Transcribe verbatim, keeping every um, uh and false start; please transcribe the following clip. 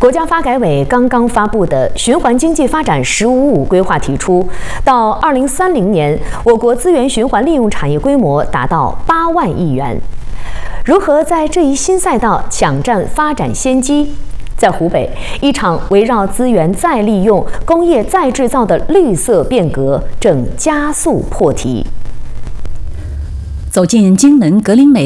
国家发改委刚刚发布的《循环经济发展“十五五”规划》提出，到二零三零年，我国资源循环利用产业规模达到八万亿元。如何在这一新赛道抢占发展先机？在湖北，一场围绕资源再利用、工业再制造的绿色变革正加速破题。 走进京能格林美